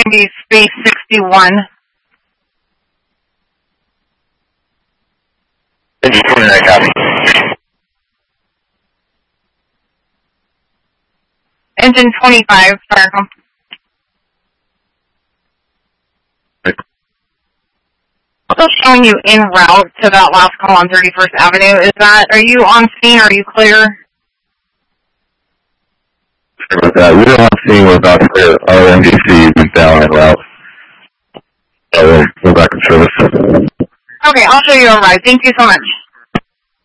be space 61. Engine 29, copy. Engine 25, Firecom. Still showing you en route to that last call on 31st Avenue. Are you on scene? Are you clear? Sorry about that. We're on scene. We're about to clear. Our MDC is down en route. So we'll go back in service. Okay, I'll show you a ride. Thank you so much.